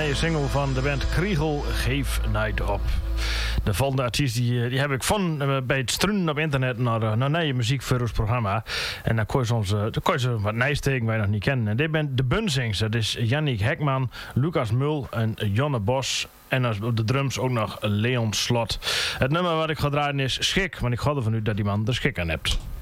nieuwe single van de band Kriegel, Geef Night Op. De volgende artiest die heb ik van bij het struinen op internet naar nieuwe muziek voor ons programma. En dan kon je ze wat nieuws tegen wij nog niet kennen. En dit zijn de Bunzings. Dat is Jannik Hekman, Lucas Mul en Jonne Bos. En op de drums ook nog Leon Slot. Het nummer wat ik ga draaien is Schik. Want ik ga ervan uit dat die man er schik aan hebt.